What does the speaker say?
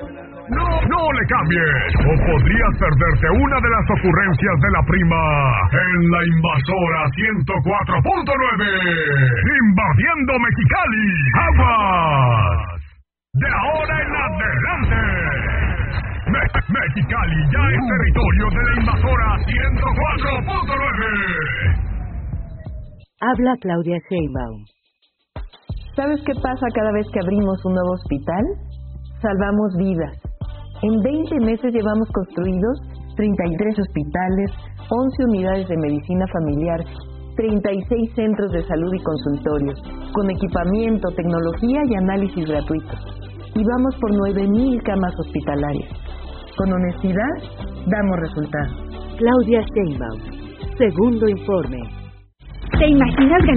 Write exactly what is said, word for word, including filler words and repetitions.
No, no le cambies, o podrías perderte una de las ocurrencias de la prima en la Invasora ciento cuatro punto nueve. Invadiendo Mexicali. ¡Aguas! De ahora en adelante. Me- Mexicali ya es territorio de la Invasora ciento cuatro punto nueve. Habla Claudia Sheinbaum. ¿Sabes qué pasa cada vez que abrimos un nuevo hospital? Salvamos vidas. En veinte meses llevamos construidos treinta y tres hospitales, once unidades de medicina familiar, treinta y seis centros de salud y consultorios, con equipamiento, tecnología y análisis gratuitos. Y vamos por nueve mil camas hospitalarias. Con honestidad, damos resultados. Claudia Sheinbaum. Segundo informe. ¿Te imaginas ganar